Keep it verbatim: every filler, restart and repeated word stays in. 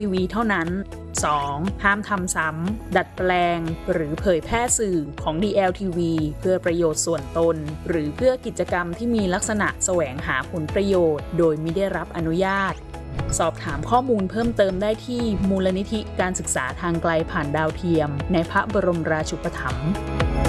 ทีวีเท่านั้น สอง ห้ามทำซ้ำดัดแปลงหรือเผยแพร่สื่อของ ดี แอล ที วี เพื่อประโยชน์ส่วนตนหรือเพื่อกิจกรรมที่มีลักษณะแสวงหาผลประโยชน์โดยไม่ได้รับอนุญาตสอบถามข้อมูลเพิ่มเติมได้ที่มูลนิธิการศึกษาทางไกลผ่านดาวเทียมในพระบรมราชูปถัมภ์